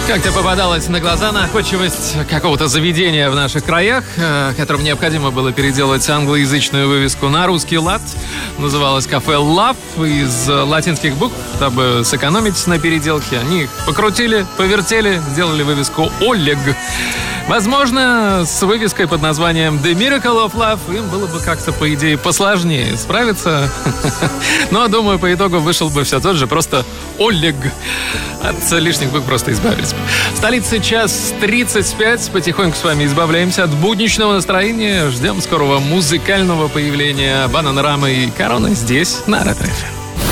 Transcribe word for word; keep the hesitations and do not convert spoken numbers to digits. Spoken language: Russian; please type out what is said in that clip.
Как-то попадалась на глаза находчивость какого-то заведения в наших краях, которым необходимо было переделать англоязычную вывеску на русский лад. Называлось кафе Love. Из латинских букв, дабы сэкономить на переделке, они их покрутили, повертели, сделали вывеску Олег. Возможно, с вывеской под названием The Miracle of Love им было бы как-то, по идее, посложнее справиться. Но, думаю, по итогу вышел бы все тот же, просто Олег. От лишних букв просто избавились бы. В столице час тридцать пять. Потихоньку с вами избавляемся от будничного настроения. Ждем скорого музыкального появления Бананарама и Короны здесь, на Ретро эф эм.